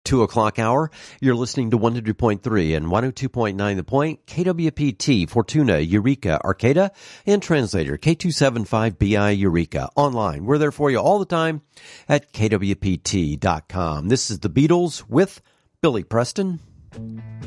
2 o'clock hour. You're listening to 100.3 and 102.9 The Point, KWPT, Fortuna, Eureka, Arcata, and translator K275BI Eureka. Online, we're there for you all the time at kwpt.com. This is the Beatles with Billy Preston.